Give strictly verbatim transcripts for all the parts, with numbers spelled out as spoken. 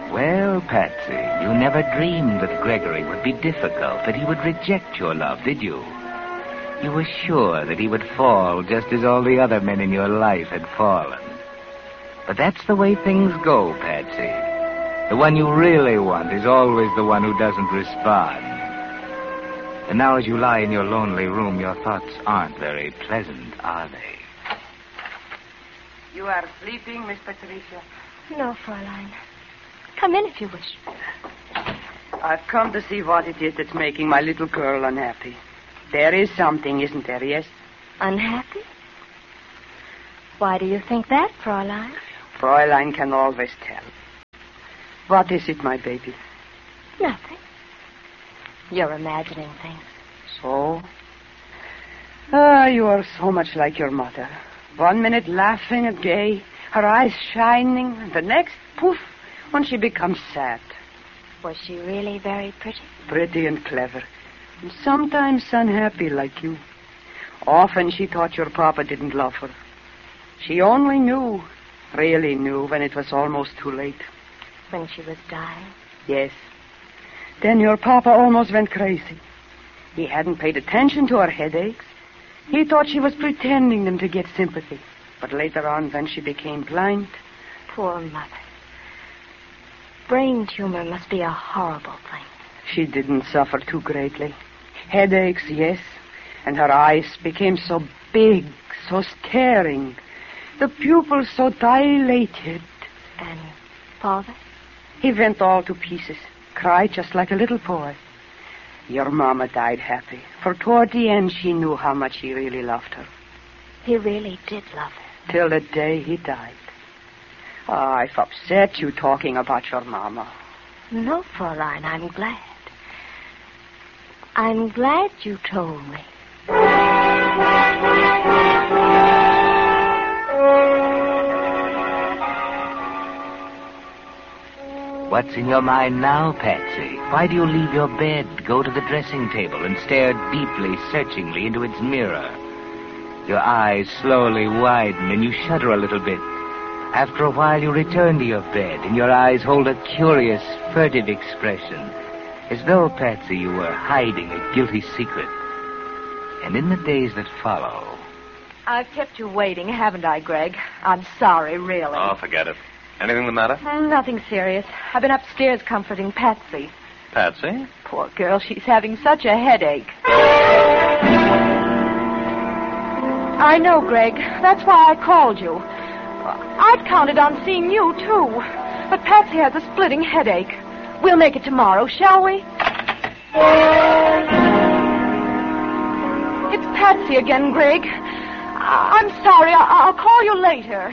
Well, Patsy, you never dreamed that Gregory would be difficult, that he would reject your love, did you? You were sure that he would fall just as all the other men in your life had fallen. But that's the way things go, Patsy. The one you really want is always the one who doesn't respond. And now as you lie in your lonely room, your thoughts aren't very pleasant, are they? You are sleeping, Miss Patricia? No, Fräulein. Come in if you wish. I've come to see what it is that's making my little girl unhappy. There is something, isn't there, yes? Unhappy? Why do you think that, Fräulein? Fräulein can always tell. What is it, my baby? Nothing. You're imagining things. So? Ah, you are so much like your mother. One minute laughing and gay, her eyes shining, and the next, poof, when she becomes sad. Was she really very pretty? Pretty and clever. And sometimes unhappy like you. Often she thought your papa didn't love her. She only knew, really knew, when it was almost too late. When she was dying? Yes. Then your papa almost went crazy. He hadn't paid attention to her headaches. He thought she was pretending them to get sympathy. But later on, when she became blind... Poor mother. Brain tumor must be a horrible thing. She didn't suffer too greatly. Headaches, yes. And her eyes became so big, so staring. The pupils so dilated. And father? He went all to pieces. Cried just like a little boy. Your mama died happy. For toward the end, she knew how much he really loved her. He really did love her. Till the day he died. Oh, I've upset you talking about your mama. No, Fräulein, I'm glad. I'm glad you told me. What's in your mind now, Patsy? Why do you leave your bed, go to the dressing table, and stare deeply, searchingly into its mirror? Your eyes slowly widen, and you shudder a little bit. After a while, you return to your bed, and your eyes hold a curious, furtive expression, as though, Patsy, you were hiding a guilty secret. And in the days that follow... I've kept you waiting, haven't I, Greg? I'm sorry, really. Oh, forget it. Anything the matter? Mm, nothing serious. I've been upstairs comforting Patsy. Patsy? Poor girl, she's having such a headache. I know, Greg. That's why I called you. I'd counted on seeing you, too. But Patsy has a splitting headache. We'll make it tomorrow, shall we? It's Patsy again, Greg. I- I'm sorry. I- I'll call you later.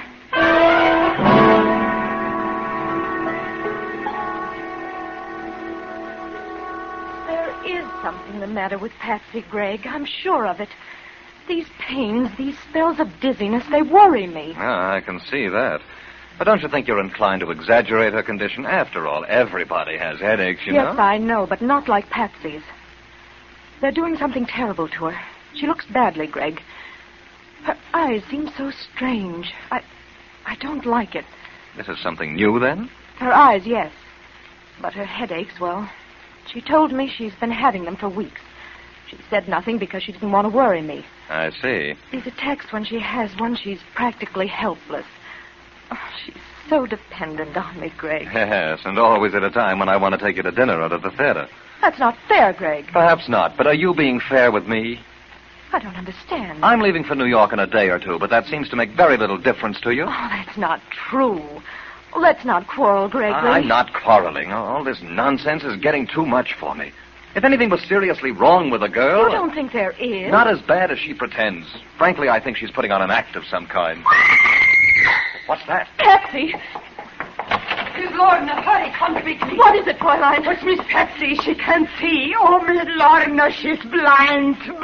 There is something the matter with Patsy, Greg. I'm sure of it. These pains, these spells of dizziness, they worry me. Ah, I can see that. But don't you think you're inclined to exaggerate her condition? After all, everybody has headaches, you yes, know. I know, but not like Patsy's. They're doing something terrible to her. She looks badly, Greg. Her eyes seem so strange. I I don't like it. This is something new, then? Her eyes, yes. But her headaches, well, she told me she's been having them for weeks. She said nothing because she didn't want to worry me. I see. These attacks, when she has one, she's practically helpless. Oh, she's so dependent on me, Greg. Yes, and always at a time when I want to take you to dinner or to the theater. That's not fair, Greg. Perhaps not, but are you being fair with me? I don't understand. I'm leaving for New York in a day or two, but that seems to make very little difference to you. Oh, that's not true. Let's not quarrel, Gregory. I'm not quarreling. All this nonsense is getting too much for me. If anything was seriously wrong with the girl... You don't think there is? Not as bad as she pretends. Frankly, I think she's putting on an act of some kind. What's that? Patsy! Good Lord, in a hurry, come quickly. What is it, Fräulein? It's Miss Patsy. She can't see. Oh, Miss Lorna, she's blind.